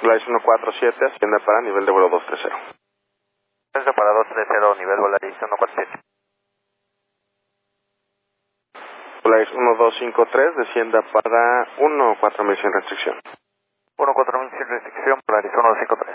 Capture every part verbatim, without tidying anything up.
Volaris uno cuatro siete, ascienda para nivel de vuelo dos tres cero. Desde para dos tres cero, nivel Volaris uno cuatro siete. Volaris uno dos cinco tres, descienda para uno cuatro mil sin restricción. uno cuatro mil sin restricción, Volaris uno dos cinco tres.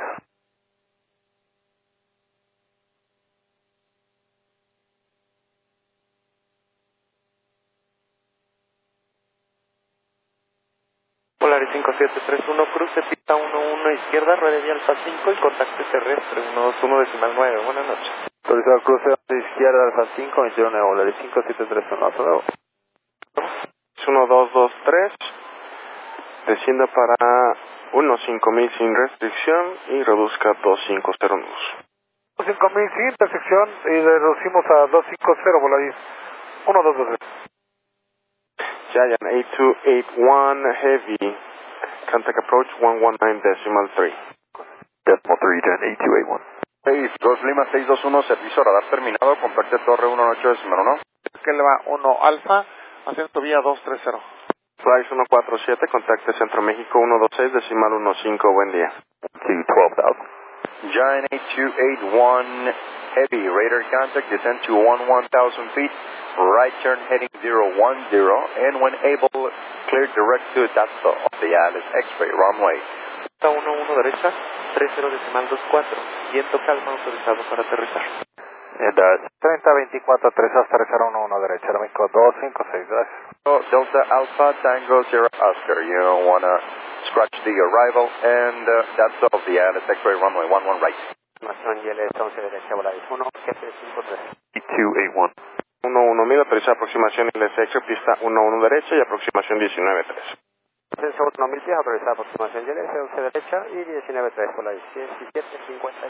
Volaris cinco siete tres uno, cruce pista uno uno izquierda, ruede de Alfa cinco y contacto terrestre uno dos uno decimal nueve. Buenas noches. Autorizado cruce de izquierda Alfa cinco, veintiuno nuevo, Volaris cinco siete tres uno, hasta luego. uno dos dos tres, descienda para uno cinco mil sin restricción y reduzca dos cinco cero nudos. cinco mil sin intersección y reducimos a dos cinco cero, Volaris uno dos dos tres. Giant eight two eight one Heavy, contact approach one one nine decimal three. Decimal three, Giant eight two eight one. seis dos Lima seis dos uno, servicio radar terminado, contacte torre uno ocho decimal uno. Que le va uno Alfa, acento vía dos tres cero. Volaris uno cuatro siete, contacte Centro México uno dos seis decimal uno cinco, buen día. Sí, twelve thousand. Giant eight two eight one Heavy, radar contact, descend to one one thousand feet, right turn heading zero one zero, and when able, clear direct to Datso of the Alice X-ray runway. uno uno derecha, tres cero decimal dos cuatro, viento calma autorizado para aterrizar. And uh, treinta veinticuatro tres hasta aterrizar uno uno derecha, ahora México dos cinco seis, gracias. So, Delta Alpha Tango Zero Oscar, you want to scratch the arrival, and uh, Datso of the Alice X-ray runway one one right. Información Y L S once derecha, Volaris uno siete cinco tres. eight two eight one. uno uno mil, autorizada aproximación L S X, pista uno uno derecha y aproximación diecinueve tres. Ascenso uno mil pies, autorizada aproximación Y L S once derecha y diecinueve tres, Volaris diecisiete cincuenta.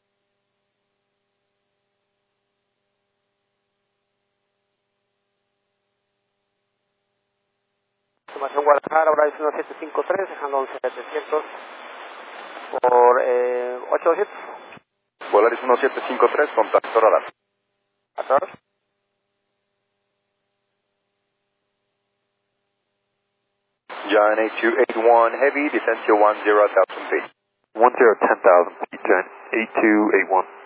Información Guadalajara, Volaris uno siete cinco tres, dejando once setecientos por eh, ocho doscientos. Volaris uno siete cinco tres, contacto radar. Atrás. Giant eight two eight one Heavy, descend to one zero thousand feet. one zero ten thousand feet, Giant eight two eight one.